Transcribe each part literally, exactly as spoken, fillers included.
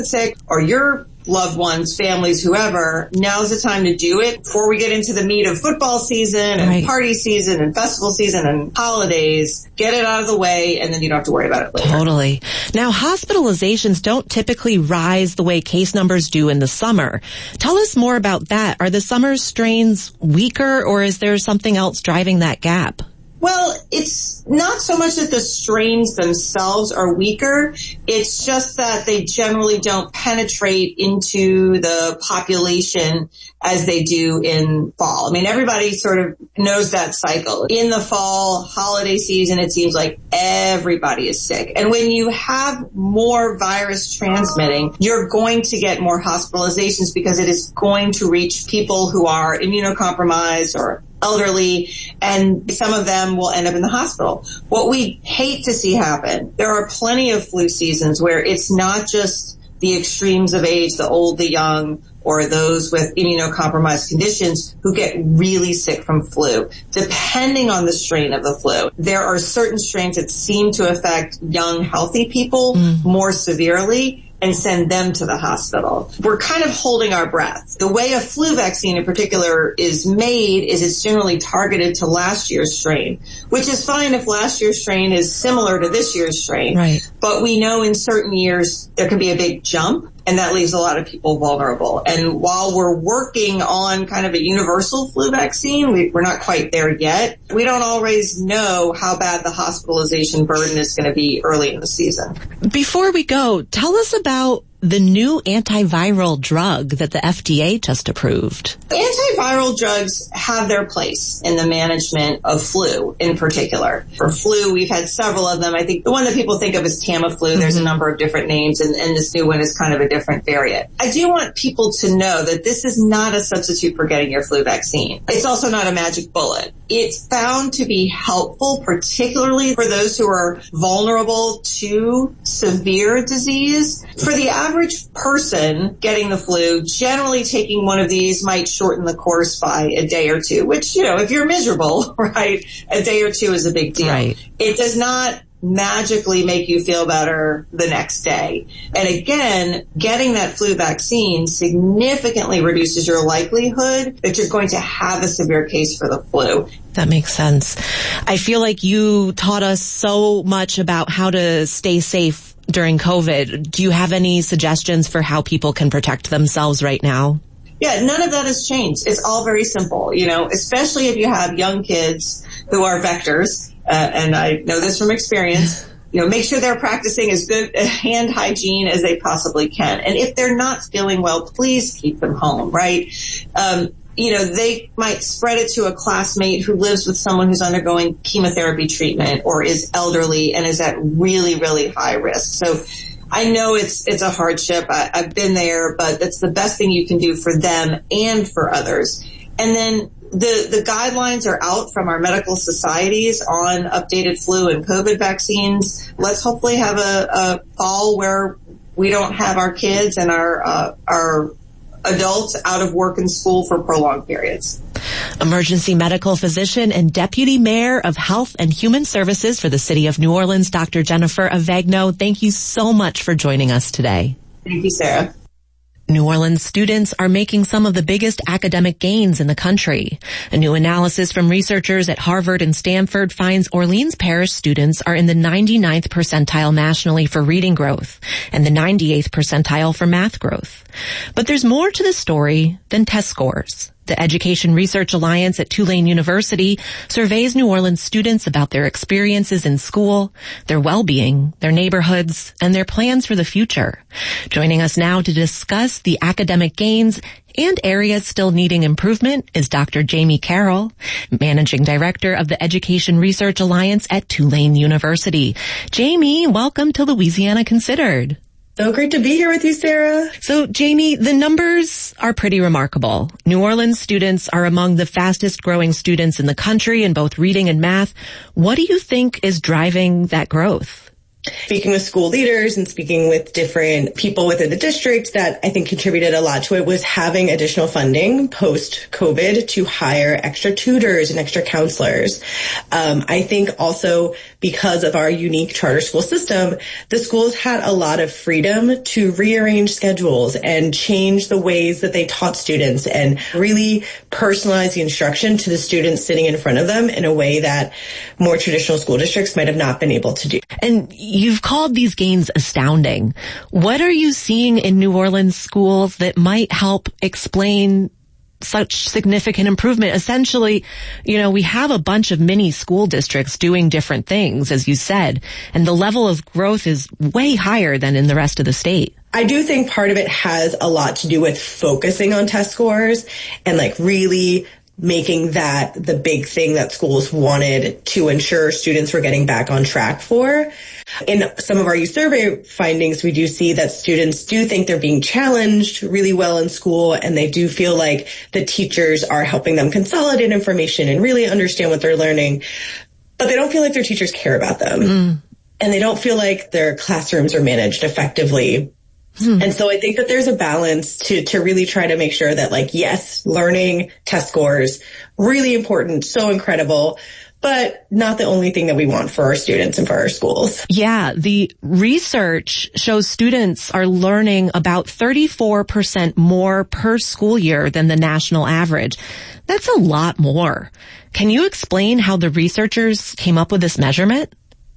sick or your loved ones, families, whoever, now's the time to do it before we get into the meat of football season and right. party season and festival season and holidays. Get it out of the way, and then you don't have to worry about it later. Totally. Now, hospitalizations don't typically rise the way case numbers do in the summer. Tell us more about that. Are the summer strains weaker, or is there something else driving that gap? Well, it's not so much that the strains themselves are weaker. It's just that they generally don't penetrate into the population as they do in fall. I mean, everybody sort of knows that cycle. In the fall, holiday season, it seems like everybody is sick. And when you have more virus transmitting, you're going to get more hospitalizations because it is going to reach people who are immunocompromised or elderly, and some of them will end up in the hospital. What we hate to see happen, there are plenty of flu seasons where it's not just the extremes of age, the old, the young, or those with immunocompromised conditions who get really sick from flu, depending on the strain of the flu. There are certain strains that seem to affect young, healthy people mm. more severely and send them to the hospital. We're kind of holding our breath. The way a flu vaccine in particular is made is it's generally targeted to last year's strain, which is fine if last year's strain is similar to this year's strain. Right. But we know in certain years there can be a big jump, and that leaves a lot of people vulnerable. And while we're working on kind of a universal flu vaccine, we, we're not quite there yet. We don't always know how bad the hospitalization burden is going to be early in the season. Before we go, tell us about the new antiviral drug that the F D A just approved. Antiviral drugs have their place in the management of flu in particular. For flu, we've had several of them. I think the one that people think of is Tamiflu. Mm-hmm. There's a number of different names, and, and this new one is kind of a different variant. I do want people to know that this is not a substitute for getting your flu vaccine. It's also not a magic bullet. It's found to be helpful, particularly for those who are vulnerable to severe disease. For the average person getting the flu, generally taking one of these might shorten the course by a day or two, which, you know, if you're miserable, right, a day or two is a big deal. Right. It does not magically make you feel better the next day. And again, getting that flu vaccine significantly reduces your likelihood that you're going to have a severe case for the flu. That makes sense. I feel like you taught us so much about how to stay safe during COVID. Do you have any suggestions for how people can protect themselves right now? Yeah, none of that has changed. It's all very simple, you know, especially if you have young kids who are vectors. Uh, and I know this from experience, you know, make sure they're practicing as good hand hygiene as they possibly can. And if they're not feeling well, please keep them home, right? Um, you know, they might spread it to a classmate who lives with someone who's undergoing chemotherapy treatment or is elderly and is at really, really high risk. So I know it's it's a hardship. I, I've been there, but that's the best thing you can do for them and for others. And then The, the guidelines are out from our medical societies on updated flu and COVID vaccines. Let's hopefully have a, a fall where we don't have our kids and our, uh, our adults out of work and school for prolonged periods. Emergency medical physician and deputy mayor of Health and Human Services for the city of New Orleans, Doctor Jennifer Avegno, thank you so much for joining us today. Thank you, Sarah. New Orleans students are making some of the biggest academic gains in the country. A new analysis from researchers at Harvard and Stanford finds Orleans Parish students are in the ninety-ninth percentile nationally for reading growth and the ninety-eighth percentile for math growth. But there's more to the story than test scores. The Education Research Alliance at Tulane University surveys New Orleans students about their experiences in school, their well-being, their neighborhoods, and their plans for the future. Joining us now to discuss the academic gains and areas still needing improvement is Doctor Jamie Carroll, Managing Director of the Education Research Alliance at Tulane University. Jamie, welcome to Louisiana Considered. So great to be here with you, Sarah. So, Jamie, the numbers are pretty remarkable. New Orleans students are among the fastest growing students in the country in both reading and math. What do you think is driving that growth? Speaking with school leaders and speaking with different people within the district, that I think contributed a lot to it was having additional funding post-COVID to hire extra tutors and extra counselors. Um, I think also because of our unique charter school system, the schools had a lot of freedom to rearrange schedules and change the ways that they taught students and really personalize the instruction to the students sitting in front of them in a way that more traditional school districts might have not been able to do. And you've called these gains astounding. What are you seeing in New Orleans schools that might help explain such significant improvement? Essentially, you know, we have a bunch of mini school districts doing different things, as you said, and the level of growth is way higher than in the rest of the state. I do think part of it has a lot to do with focusing on test scores and like really making that the big thing that schools wanted to ensure students were getting back on track for. In some of our youth survey findings, we do see that students do think they're being challenged really well in school, and they do feel like the teachers are helping them consolidate information and really understand what they're learning, but they don't feel like their teachers care about them. Mm. And they don't feel like their classrooms are managed effectively. Hmm. And so I think that there's a balance to, to really try to make sure that, like, yes, learning, test scores, really important, so incredible, but not the only thing that we want for our students and for our schools. Yeah, the research shows students are learning about thirty-four percent more per school year than the national average. That's a lot more. Can you explain how the researchers came up with this measurement?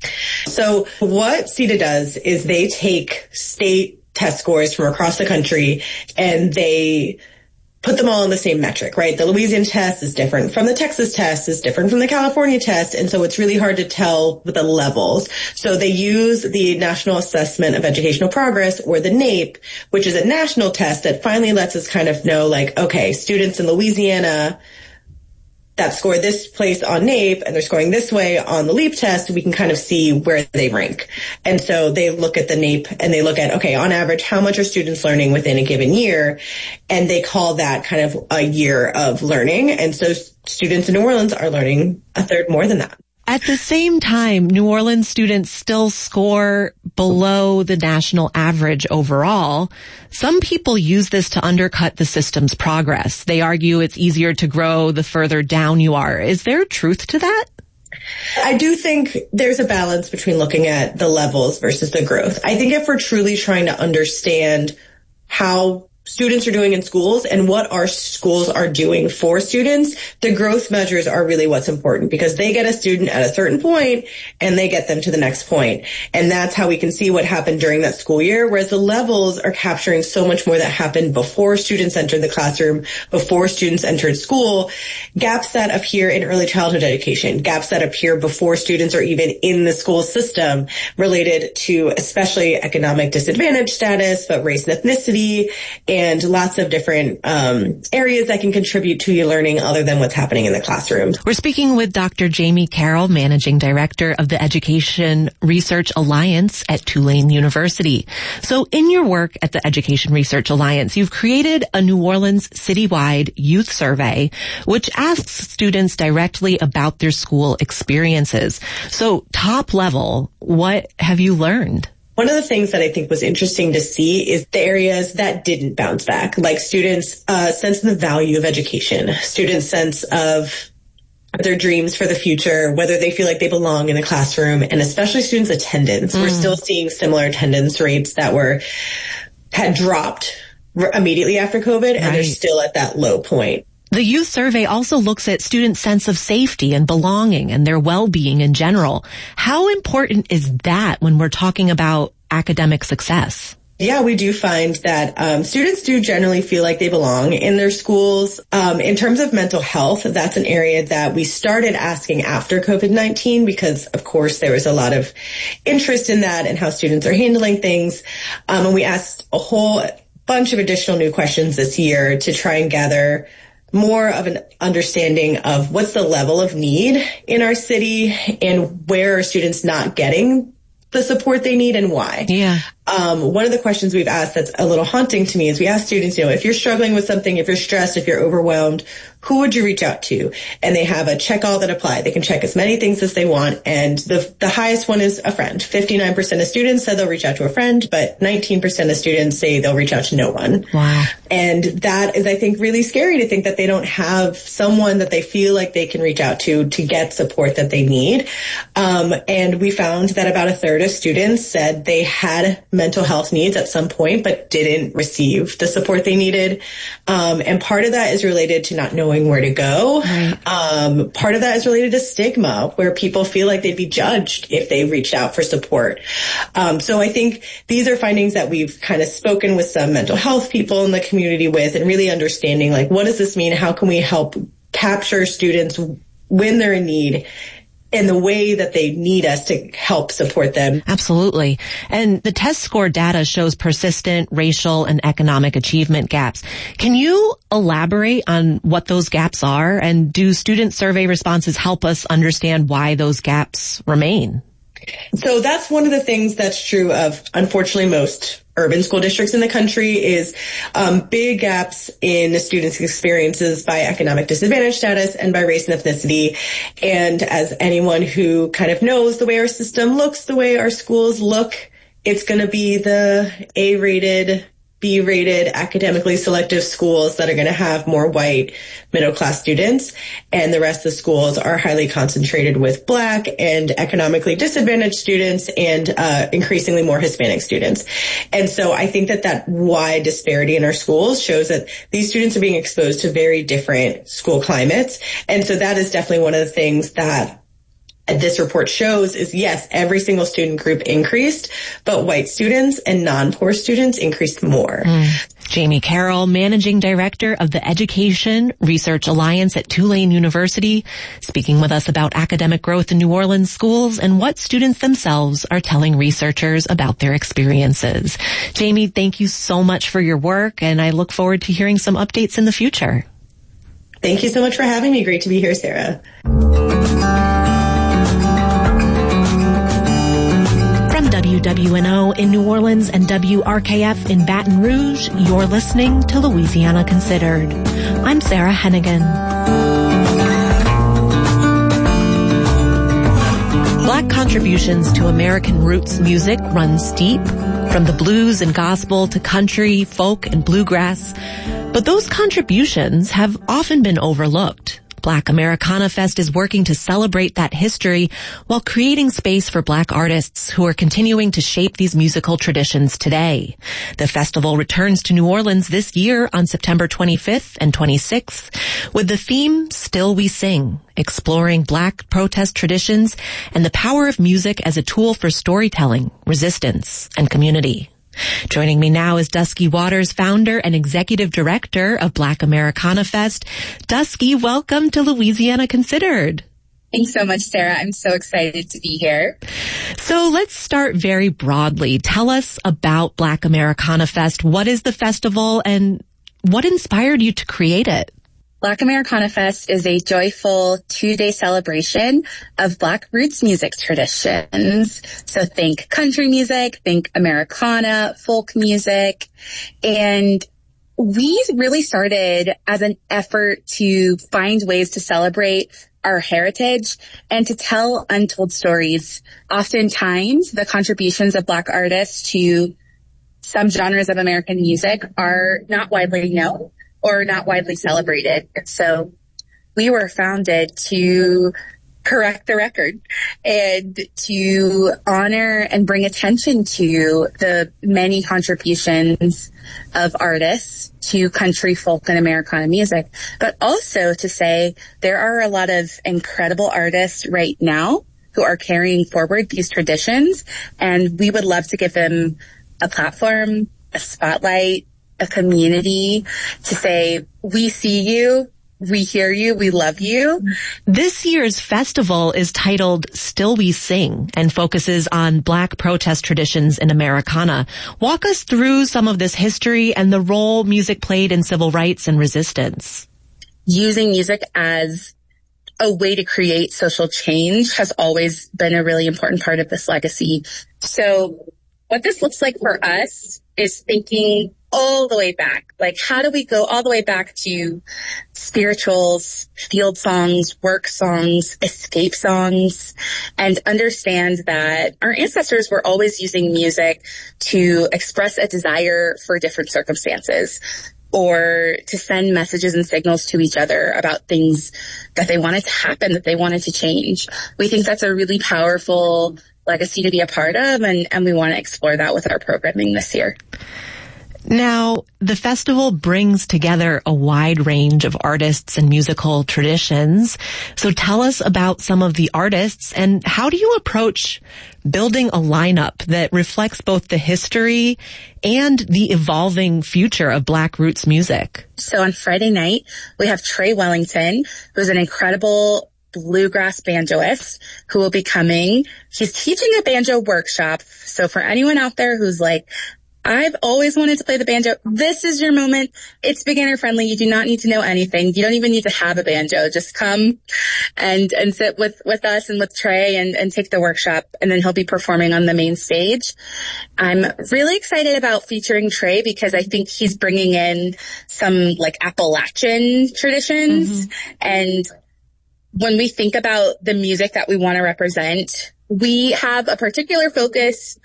So what C E D A does is they take state test scores from across the country and they put them all in the same metric, right? The Louisiana test is different from the Texas test, is different from the California test. And so it's really hard to tell with the levels. So they use the National Assessment of Educational Progress, or the NAEP, which is a national test that finally lets us kind of know, like, okay, students in Louisiana that score this place on NAEP and they're scoring this way on the LEAP test, we can kind of see where they rank. And so they look at the NAEP and they look at, okay, on average, how much are students learning within a given year? And they call that kind of a year of learning. And so students in New Orleans are learning a third more than that. At the same time, New Orleans students still score below the national average overall. Some people use this to undercut the system's progress. They argue it's easier to grow the further down you are. Is there truth to that? I do think there's a balance between looking at the levels versus the growth. I think if we're truly trying to understand how students are doing in schools and what our schools are doing for students, the growth measures are really what's important, because they get a student at a certain point and they get them to the next point. And that's how we can see what happened during that school year, whereas the levels are capturing so much more that happened before students entered the classroom, before students entered school, gaps that appear in early childhood education, gaps that appear before students are even in the school system related to especially economic disadvantage status, but race and ethnicity, and lots of different um, areas that can contribute to your learning other than what's happening in the classroom. We're speaking with Doctor Jamie Carroll, Managing Director of the Education Research Alliance at Tulane University. So in your work at the Education Research Alliance, you've created a New Orleans citywide youth survey, which asks students directly about their school experiences. So top level, what have you learned? One of the things that I think was interesting to see is the areas that didn't bounce back, like students' uh, sense of the value of education, students' sense of their dreams for the future, whether they feel like they belong in the classroom, and especially students' attendance. Mm. We're still seeing similar attendance rates that were had dropped immediately after COVID, and right. They're still at that low point. The youth survey also looks at students' sense of safety and belonging and their well-being in general. How important is that when we're talking about academic success? Yeah, we do find that um, students do generally feel like they belong in their schools. Um, in terms of mental health, that's an area that we started asking after COVID nineteen because, of course, there was a lot of interest in that and how students are handling things. Um, and we asked a whole bunch of additional new questions this year to try and gather more of an understanding of what's the level of need in our city and where are students not getting the support they need and why. Yeah. um, one of the questions we've asked that's a little haunting to me is we ask students, you know, if you're struggling with something, if you're stressed, if you're overwhelmed, who would you reach out to? And they have a check all that apply. They can check as many things as they want. And the the highest one is a friend. fifty-nine percent of students said they'll reach out to a friend, but nineteen percent of students say they'll reach out to no one. Wow. And that is, I think, really scary to think that they don't have someone that they feel like they can reach out to to get support that they need. Um, and we found that about a third of students said they had mental health needs at some point, but didn't receive the support they needed. Um, and part of that is related to not knowing where to go. Right. Um, part of that is related to stigma, where people feel like they'd be judged if they reached out for support. Um, so I think these are findings that we've kind of spoken with some mental health people in the community with, and really understanding, like, what does this mean? How can we help capture students when they're in need in the way that they need us to help support them? Absolutely. And the test score data shows persistent racial and economic achievement gaps. Can you elaborate on what those gaps are? And do student survey responses help us understand why those gaps remain? So that's one of the things that's true of, unfortunately, most urban school districts in the country is um, big gaps in the students' experiences by economic disadvantage status and by race and ethnicity. And as anyone who kind of knows the way our system looks, the way our schools look, it's going to be the A-rated, B-rated, academically selective schools that are going to have more white middle-class students, and the rest of the schools are highly concentrated with Black and economically disadvantaged students and uh, increasingly more Hispanic students. And so I think that that wide disparity in our schools shows that these students are being exposed to very different school climates. And so that is definitely one of the things that this report shows is, yes, every single student group increased, but white students and non-poor students increased more. Mm. Jamie Carroll, Managing Director of the Education Research Alliance at Tulane University, speaking with us about academic growth in New Orleans schools and what students themselves are telling researchers about their experiences. Jamie, thank you so much for your work, and I look forward to hearing some updates in the future. Thank you so much for having me. Great to be here, Sarah. W W N O in New Orleans and W R K F in Baton Rouge, you're listening to Louisiana Considered. I'm Sarah Hennigan. Black contributions to American roots music run steep, from the blues and gospel to country, folk, and bluegrass. But those contributions have often been overlooked. Black Americana Fest is working to celebrate that history while creating space for Black artists who are continuing to shape these musical traditions today. The festival returns to New Orleans this year on September twenty-fifth and twenty-sixth with the theme Still We Sing, exploring Black protest traditions and the power of music as a tool for storytelling, resistance, and community. Joining me now is Dusky Waters, founder and executive director of Black Americana Fest. Dusky, welcome to Louisiana Considered. Thanks so much, Sarah. I'm so excited to be here. So let's start very broadly. Tell us about Black Americana Fest. What is the festival and what inspired you to create it? Black Americana Fest is a joyful two-day celebration of Black roots music traditions. So think country music, think Americana, folk music. And we really started as an effort to find ways to celebrate our heritage and to tell untold stories. Oftentimes, the contributions of Black artists to some genres of American music are not widely known or not widely celebrated. So we were founded to correct the record and to honor and bring attention to the many contributions of artists to country, folk, and Americana music, but also to say there are a lot of incredible artists right now who are carrying forward these traditions, and we would love to give them a platform, a spotlight, a community to say, we see you, we hear you, we love you. This year's festival is titled Still We Sing and focuses on Black protest traditions in Americana. Walk us through some of this history and the role music played in civil rights and resistance. Using music as a way to create social change has always been a really important part of this legacy. So what this looks like for us is thinking all the way back. Like, how do we go all the way back to spirituals, field songs, work songs, escape songs, and understand that our ancestors were always using music to express a desire for different circumstances, or to send messages and signals to each other about things that they wanted to happen, that they wanted to change. We think that's a really powerful legacy to be a part of, and, and we want to explore that with our programming this year. Now, the festival brings together a wide range of artists and musical traditions. So tell us about some of the artists, and how do you approach building a lineup that reflects both the history and the evolving future of Black roots music? So on Friday night, we have Trey Wellington, who's an incredible bluegrass banjoist who will be coming. He's teaching a banjo workshop. So for anyone out there who's like, I've always wanted to play the banjo, this is your moment. It's beginner friendly. You do not need to know anything. You don't even need to have a banjo. Just come and, and sit with, with us and with Trey and, and take the workshop. And then he'll be performing on the main stage. I'm really excited about featuring Trey because I think he's bringing in some like Appalachian traditions. Mm-hmm. And when we think about the music that we want to represent, we have a particular focus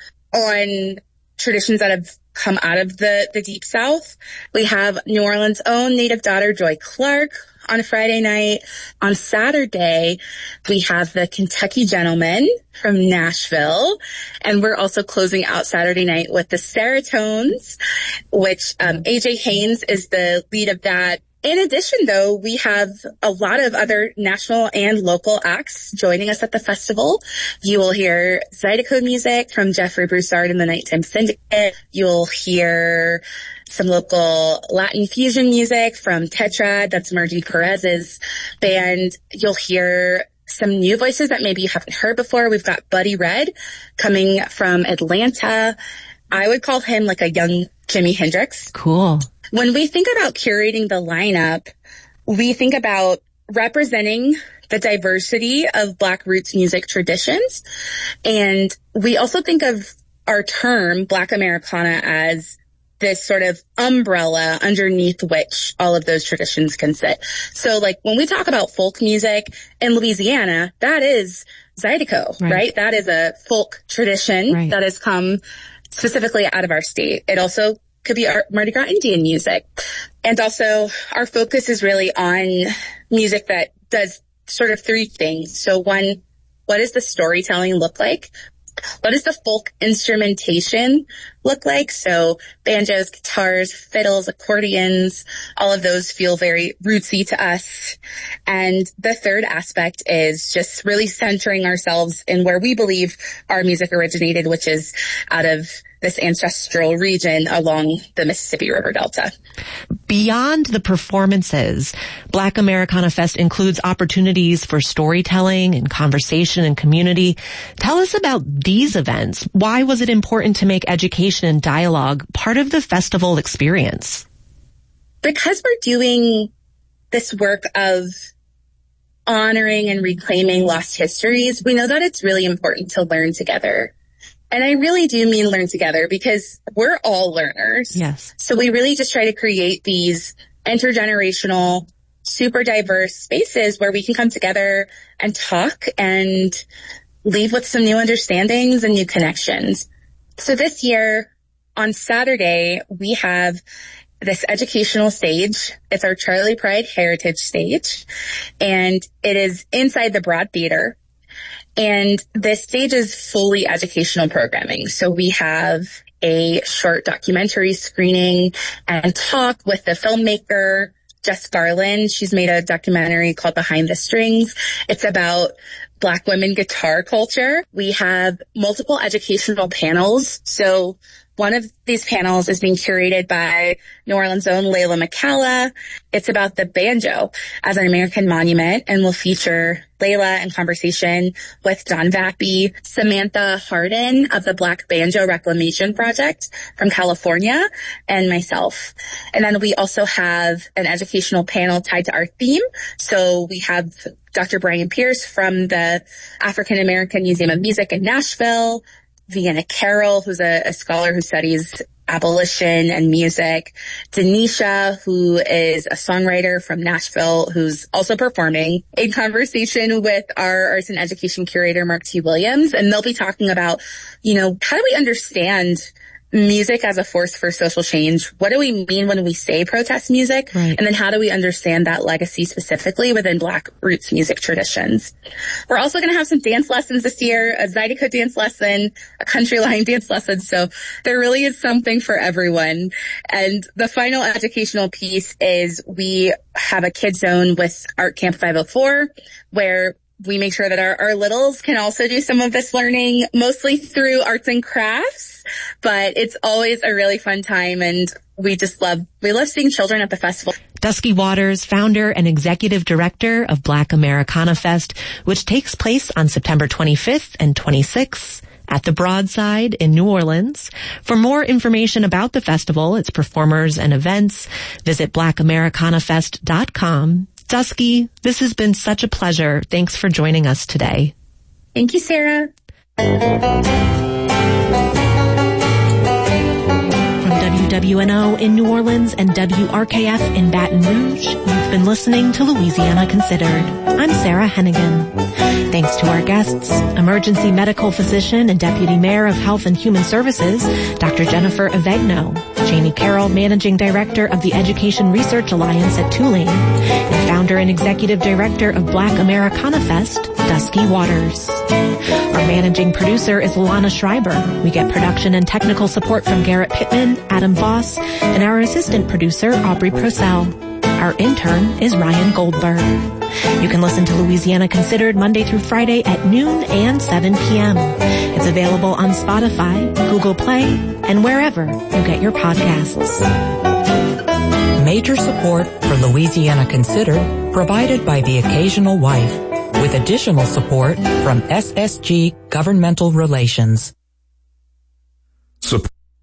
on traditions that have come out of the, the Deep South. We have New Orleans' own native daughter, Joy Clark, on Friday night. On Saturday, we have the Kentucky Gentlemen from Nashville. And we're also closing out Saturday night with the Serotones, which um, A J Haynes is the lead of that. In addition, though, we have a lot of other national and local acts joining us at the festival. You will hear Zydeco music from Jeffrey Broussard and the Nighttime Syndicate. You'll hear some local Latin fusion music from Tetrad, that's Margie Perez's band. You'll hear some new voices that maybe you haven't heard before. We've got Buddy Red coming from Atlanta. I would call him like a young Jimi Hendrix. Cool. When we think about curating the lineup, we think about representing the diversity of Black roots music traditions. And we also think of our term, Black Americana, as this sort of umbrella underneath which all of those traditions can sit. So like when we talk about folk music in Louisiana, that is Zydeco, right? right? That is a folk tradition right. that has come specifically out of our state. It also could be our Mardi Gras Indian music. And also our focus is really on music that does sort of three things. So one, what does the storytelling look like? What does the folk instrumentation look like? So banjos, guitars, fiddles, accordions, all of those feel very rootsy to us. And the third aspect is just really centering ourselves in where we believe our music originated, which is out of this ancestral region along the Mississippi River Delta. Beyond the performances, Black Americana Fest includes opportunities for storytelling and conversation and community. Tell us about these events. Why was it important to make education and dialogue part of the festival experience? Because we're doing this work of honoring and reclaiming lost histories, we know that it's really important to learn together. And I really do mean learn together because we're all learners. Yes. So we really just try to create these intergenerational, super diverse spaces where we can come together and talk and leave with some new understandings and new connections. So this year on Saturday, we have this educational stage. It's our Charlie Pride Heritage Stage, and it is inside the Broad Theater. And this stage is fully educational programming. So we have a short documentary screening and talk with the filmmaker, Jess Garland. She's made a documentary called Behind the Strings. It's about Black women guitar culture. We have multiple educational panels. So one of these panels is being curated by New Orleans' own Layla McCalla. It's about the banjo as an American monument, and will feature Layla in conversation with Don Vappy, Samantha Harden of the Black Banjo Reclamation Project from California, and myself. And then we also have an educational panel tied to our theme. So we have Doctor Brian Pierce from the African American Museum of Music in Nashville, Vienna Carroll, who's a, a scholar who studies abolition and music, Denisha, who is a songwriter from Nashville, who's also performing, in conversation with our arts and education curator, Mark T. Williams. And they'll be talking about, you know, how do we understand music as a force for social change? What do we mean when we say protest music? Right. And then how do we understand that legacy specifically within Black roots music traditions? We're also going to have some dance lessons this year, a Zydeco dance lesson, a country line dance lesson. So there really is something for everyone. And the final educational piece is we have a kids zone with Art Camp five oh four, where we make sure that our, our littles can also do some of this learning, mostly through arts and crafts. But it's always a really fun time, and we just love, we love seeing children at the festival. Dusky Waters, founder and executive director of Black Americana Fest, which takes place on September twenty-fifth and twenty-sixth at the Broadside in New Orleans. For more information about the festival, its performers and events, visit black americana fest dot com. Dusky, this has been such a pleasure. Thanks for joining us today. Thank you, Sarah. W W N O in New Orleans and W R K F in Baton Rouge, you've been listening to Louisiana Considered. I'm Sarah Hennigan. Thanks to our guests, emergency medical physician and deputy mayor of Health and Human Services, Doctor Jennifer Avegno, Jamie Carroll, managing director of the Education Research Alliance at Tulane, and founder and executive director of Black Americana Fest, Dusky Waters. Our managing producer is Alana Schreiber. We get production and technical support from Garrett Pittman, Adam Voss, and our assistant producer, Aubrey Purcell. Our intern is Ryan Goldberg. You can listen to Louisiana Considered Monday through Friday at noon and seven p.m. It's available on Spotify, Google Play, and wherever you get your podcasts. Major support for Louisiana Considered provided by The Occasional Wife, with additional support from S S G Governmental Relations. Sup-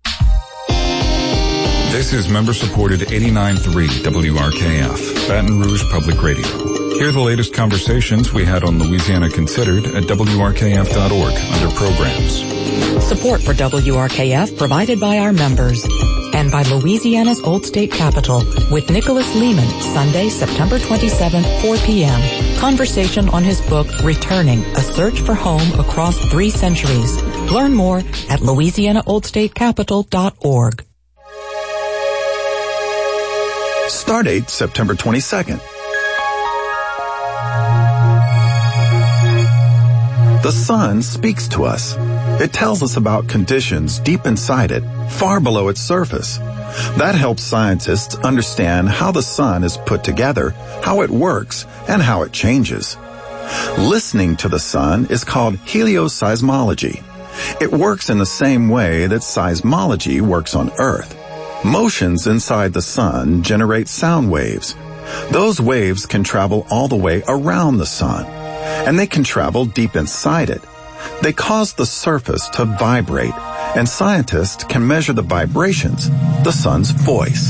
This is member-supported eighty-nine point three W R K F, Baton Rouge Public Radio. Hear the latest conversations we had on Louisiana Considered at W R K F dot org under programs. Support for W R K F provided by our members and by Louisiana's Old State Capitol with Nicholas Lehman, Sunday, September twenty-seventh, four p.m. Conversation on his book, Returning, A Search for Home Across Three Centuries. Learn more at louisiana old state capitol dot org. Stardate September twenty-second. The sun speaks to us. It tells us about conditions deep inside it, far below its surface. That helps scientists understand how the sun is put together, how it works, and how it changes. Listening to the sun is called helioseismology. It works in the same way that seismology works on Earth. Motions inside the sun generate sound waves. Those waves can travel all the way around the sun, and they can travel deep inside it. They cause the surface to vibrate, and scientists can measure the vibrations, the sun's voice.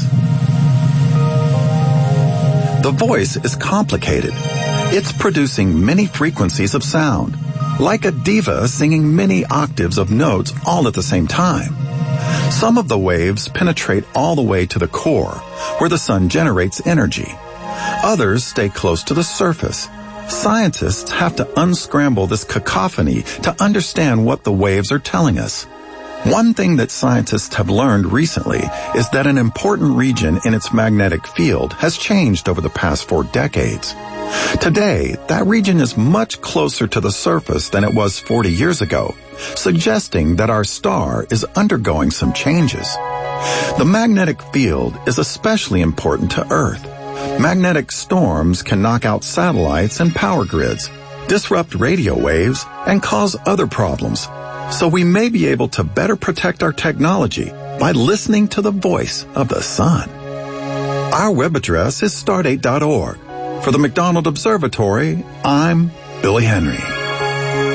The voice is complicated. It's producing many frequencies of sound, like a diva singing many octaves of notes all at the same time. Some of the waves penetrate all the way to the core, where the sun generates energy. Others stay close to the surface. Scientists have to unscramble this cacophony to understand what the waves are telling us. One thing that scientists have learned recently is that an important region in its magnetic field has changed over the past four decades. Today, that region is much closer to the surface than it was forty years ago, suggesting that our star is undergoing some changes. The magnetic field is especially important to Earth. Magnetic storms can knock out satellites and power grids, disrupt radio waves, and cause other problems. So we may be able to better protect our technology by listening to the voice of the sun. Our web address is stardate dot org. For the McDonald Observatory, I'm Billy Henry.